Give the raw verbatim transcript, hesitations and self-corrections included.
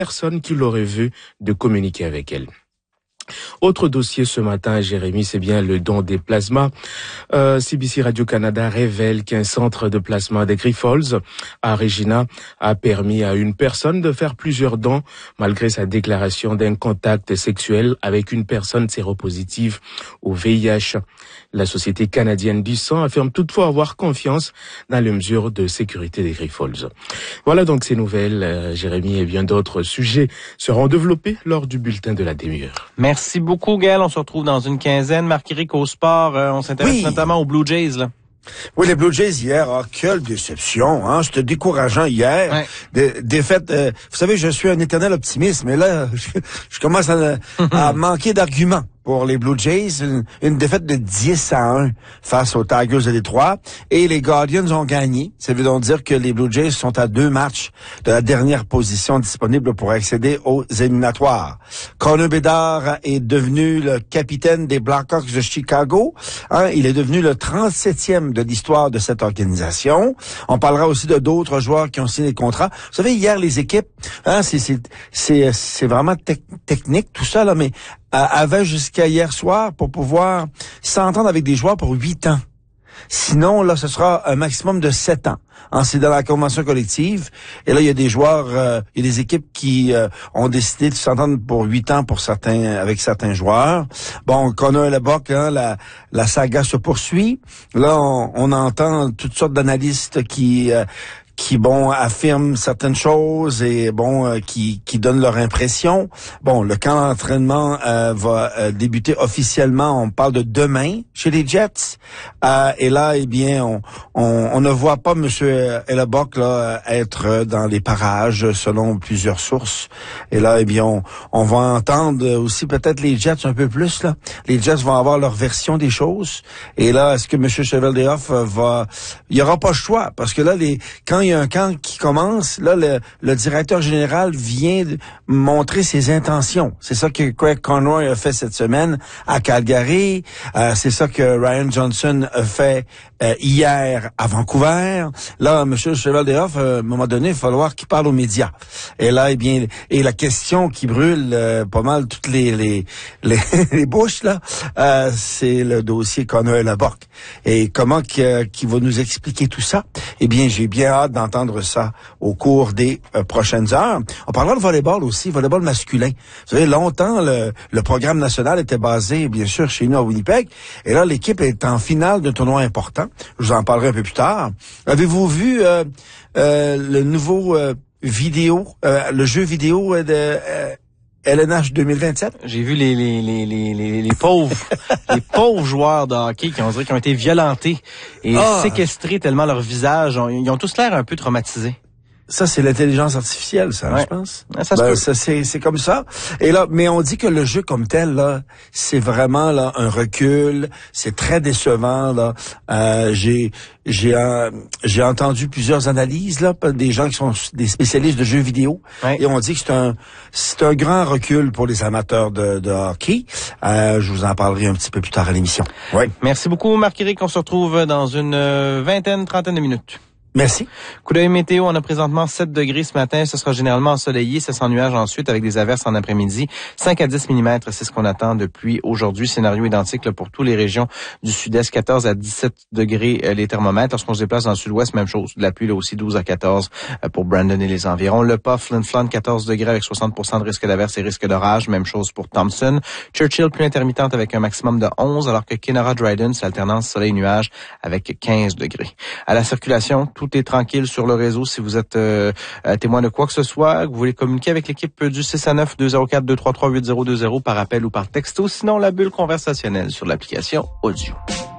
personne qui l'aurait vu de communiquer avec elle. Autre dossier ce matin, Jérémy, c'est bien le don des plasmas. Euh, C B C Radio-Canada révèle qu'un centre de plasma des Grifols à Regina a permis à une personne de faire plusieurs dons malgré sa déclaration d'un contact sexuel avec une personne séropositive au V I H. La Société canadienne du sang affirme toutefois avoir confiance dans les mesures de sécurité des Grifols. Voilà donc ces nouvelles, euh, Jérémy, et bien d'autres sujets seront développés lors du bulletin de la demi-heure. Merci beaucoup, Gaël. On se retrouve dans une quinzaine. Marc-Éric au sport, euh, on s'intéresse oui. notamment aux Blue Jays, là. Oui, les Blue Jays hier, ah, quelle déception, hein, c'était décourageant hier. Ouais. Des, défaite, euh, vous savez, je suis un éternel optimiste, mais là, je, je commence à, à manquer d'arguments pour les Blue Jays. Une, une défaite de dix à un face aux Tigers de Détroit. Et les Guardians ont gagné. Ça veut donc dire que les Blue Jays sont à deux matchs de la dernière position disponible pour accéder aux éliminatoires. Connor Bedard est devenu le capitaine des Blackhawks de Chicago. Hein, il est devenu le trente-septième de l'histoire de cette organisation. On parlera aussi de d'autres joueurs qui ont signé des contrats. Vous savez, hier, les équipes, hein, c'est, c'est, c'est, c'est vraiment tec- technique, tout ça, là, mais avait jusqu'à hier soir pour pouvoir s'entendre avec des joueurs pour huit ans. Sinon, là, ce sera un maximum de sept ans. Hein, c'est dans la convention collective. Et là, il y a des joueurs, euh, il y a des équipes qui euh, ont décidé de s'entendre pour huit ans pour certains, avec certains joueurs. Bon, Connor Lebock, hein, la, la saga se poursuit. Là, on, on entend toutes sortes d'analystes qui... Euh, qui, bon, affirment certaines choses et, bon, euh, qui, qui donnent leur impression. Bon, le camp d'entraînement euh, va euh, débuter officiellement, on parle de demain, chez les Jets. Euh, et là, eh bien, on, on, on ne voit pas M. Hellebuyck, là, être dans les parages, selon plusieurs sources. Et là, eh bien, on, on va entendre aussi peut-être les Jets un peu plus, là. Les Jets vont avoir leur version des choses. Et là, est-ce que M. Cheveldayoff va... Il n'y aura pas le choix, parce que là, les quand il y a un camp qui commence, là, le, le directeur général vient de montrer ses intentions. C'est ça que Craig Conroy a fait cette semaine à Calgary. Euh, c'est ça que Ryan Johnson a fait euh, hier à Vancouver. Là, M. Cheveldayoff, à un moment donné, il va falloir qu'il parle aux médias. Et là, eh bien, et la question qui brûle euh, pas mal toutes les les les, les bouches, là, euh, c'est le dossier Connor Hellebuyck. Et comment qu'il, qu'il va nous expliquer tout ça? Eh bien, j'ai bien hâte d'entendre ça au cours des euh, prochaines heures. On parlera de volleyball aussi, volleyball masculin. Vous savez, longtemps, le, le programme national était basé, bien sûr, chez nous à Winnipeg. Et là, l'équipe est en finale d'un tournoi important. Je vous en parlerai un peu plus tard. Avez-vous vu euh, euh, le nouveau euh, vidéo, euh, le jeu vidéo de... Euh, L N H deux mille vingt-sept? J'ai vu les les les les les, les pauvres les pauvres joueurs de hockey qui ont, qui ont été violentés et ah. séquestrés tellement leur visage, ont, ils ont tous l'air un peu traumatisés. Ça, c'est l'intelligence artificielle, ça, ouais. je pense. Ah, ça, ben, ça c'est, c'est comme ça. Et là, mais on dit que le jeu comme tel, là, c'est vraiment là un recul. C'est très décevant, là. Euh, j'ai, j'ai, euh, j'ai entendu plusieurs analyses, là, des gens qui sont des spécialistes de jeux vidéo, ouais. Et on dit que c'est un, c'est un grand recul pour les amateurs de, de hockey. Euh, je vous en parlerai un petit peu plus tard à l'émission. Ouais. Merci beaucoup, Marc-Éric. On se retrouve dans une vingtaine, trentaine de minutes. Merci. Coup d'œil météo, on a présentement sept degrés ce matin. Ce sera généralement ensoleillé. Ça s'ennuage ensuite avec des averses en après-midi. cinq à dix millimètres, c'est ce qu'on attend de pluie aujourd'hui. Scénario identique là, pour toutes les régions du sud-est. quatorze à dix-sept degrés euh, les thermomètres. Lorsqu'on se déplace dans le sud-ouest, même chose. De la pluie là aussi, douze à quatorze euh, pour Brandon et les environs. Le Pas, Flin Flon, quatorze degrés avec soixante pour cent de risque d'averse et risque d'orage. Même chose pour Thompson. Churchill, pluie intermittente avec un maximum de onze, alors que Kenora Dryden, c'est alternance soleil-nuage avec quinze degrés. À la circulation, tout est tranquille sur le réseau. Si vous êtes euh, témoin de quoi que ce soit, que vous voulez communiquer avec l'équipe du six à neuf deux zéro quatre deux trois trois huit zéro deux zéro par appel ou par texto, sinon la bulle conversationnelle sur l'application audio.